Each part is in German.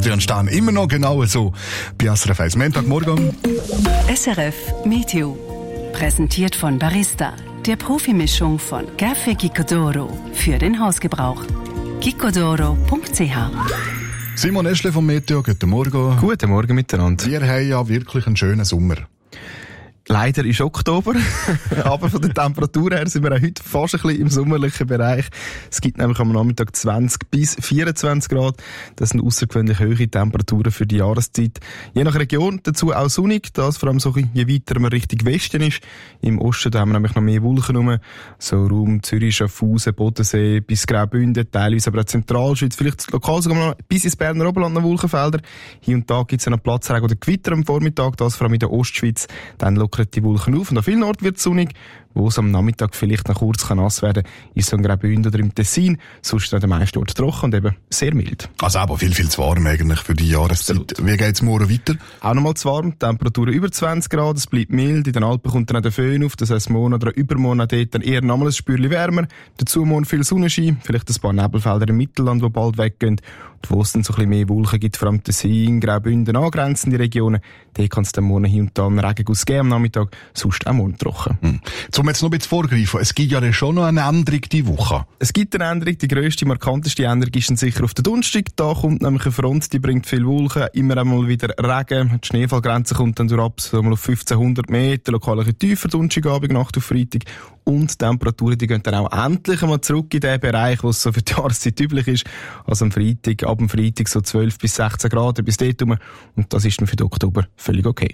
Adrian Stahn immer noch genau so bei SRF 1. Montagmorgen. SRF Meteo. Präsentiert von Barista, der Profimischung von Café Gicodoro für den Hausgebrauch. gicodoro.ch. Simon Eschle vom Meteo, guten Morgen. Guten Morgen miteinander. Wir haben ja wirklich einen schönen Sommer. Leider ist Oktober, aber von der Temperatur her sind wir auch heute fast ein bisschen im sommerlichen Bereich. Es gibt nämlich am Nachmittag 20 bis 24 Grad. Das sind außergewöhnlich hohe Temperaturen für die Jahreszeit. Je nach Region dazu auch sonnig, das vor allem so, je weiter man Richtung Westen ist. Im Osten da haben wir nämlich noch mehr Wolken rum. So Raum Zürich, Schaffhausen, Bodensee bis Graubünden, teilweise aber auch Zentralschweiz, vielleicht lokal sogar noch bis ins Berner Oberland noch Wolkenfelder. Hier und da gibt es noch Platzregen oder Gewitter am Vormittag, das vor allem in der Ostschweiz. Dann die Wolken auf und an vielen Orten wird es sonnig. Wo es am Nachmittag vielleicht noch kurz nass werden kann, ist so in Graubünden oder im Tessin. Sonst an den meisten Orten trocken und eben sehr mild. Also aber viel zu warm eigentlich für die Jahreszeit. Absolut. Wie geht es morgen weiter? Auch nochmal zu warm. Temperaturen über 20 Grad, es bleibt mild. In den Alpen kommt dann auch der Föhn auf. Das heisst, morgen oder übermorgen dort dann eher nochmal ein Spürchen wärmer. Dazu morgen viel Sonnenschein, vielleicht ein paar Nebelfelder im Mittelland, die bald weggehen. Und wo es dann so ein bisschen mehr Wolken gibt, vor allem Tessin, Graubünden, angrenzende Regionen, da kann es dann morgen hier und da einen Regenguss geben am Nachmittag, sonst auch morgen trocken. Zum jetzt noch ein bisschen vorgreifen, es gibt ja schon noch eine Änderung diese Woche. Es gibt eine Änderung, die grösste, markanteste Änderung ist dann sicher auf den Donnerstag. Da kommt nämlich eine Front, die bringt viel Wolken, immer einmal wieder Regen. Die Schneefallgrenze kommt dann durch ab, so mal auf 1500 Meter, lokal ein bisschen tiefer, Donnerstagabend, Nacht auf Freitag. Und die Temperaturen, die gehen dann auch endlich einmal zurück in den Bereich, wo es so für die Jahreszeit üblich ist. Also ab dem Freitag so 12 bis 16 Grad bis dort rum. Und das ist dann für den Oktober völlig okay.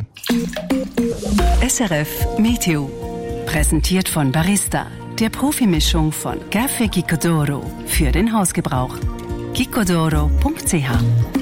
SRF Meteo. Präsentiert von Barista, der Profimischung von Café Gicodoro für den Hausgebrauch. gicodoro.ch